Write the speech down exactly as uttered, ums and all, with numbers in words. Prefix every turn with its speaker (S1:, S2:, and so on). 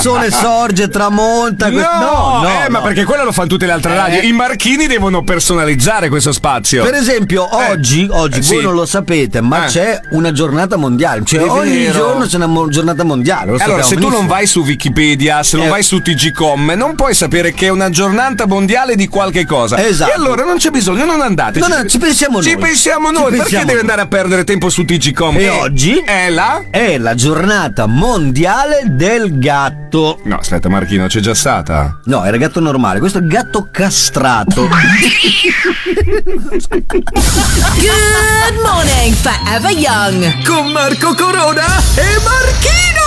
S1: sole sorge, tramonta.
S2: No,
S1: que- no, no,
S2: eh,
S1: no.
S2: ma perché quello lo fanno tutte le altre
S1: Eh.
S2: radio. I marchini devono personalizzare questo spazio.
S1: Per esempio,
S2: Eh.
S1: oggi, oggi
S2: Eh,
S1: voi
S2: sì.
S1: non lo sapete, ma
S2: Eh.
S1: c'è una giornata mondiale. Cioè,
S2: È
S1: ogni
S2: vero.
S1: giorno c'è una mo- giornata mondiale. Lo
S2: Allora,
S1: sappiamo
S2: se tu non
S1: benissimo.
S2: vai su Wikipedia, se non
S1: Eh.
S2: vai su T G com, non puoi sapere che è una giornata mondiale di qualche cosa.
S1: Esatto.
S2: E allora non c'è bisogno, non andate.
S1: No, no, ci pensiamo
S2: Ci
S1: noi.
S2: pensiamo
S1: Ci
S2: noi. Perché
S1: pensiamo
S2: devi
S1: noi.
S2: andare a perdere tempo su T G com?
S1: E oggi
S2: è la.
S1: è la giornata mondiale del gatto.
S2: No, aspetta, Marchino, c'è già stata.
S1: No, era gatto normale, questo è gatto castrato.
S3: Good morning, Forever Young.
S1: Con Marco Corona e Marchino!